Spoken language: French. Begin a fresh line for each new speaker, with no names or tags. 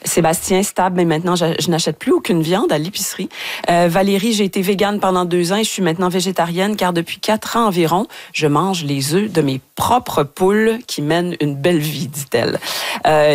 Sébastien, stable, mais maintenant, je n'achète plus aucune viande à l'épicerie. Valérie, j'ai été végane pendant 2 ans et je suis maintenant végétarienne car depuis 4 ans environ, je mange les œufs de mes propres poules qui mènent une belle vie, dit-elle.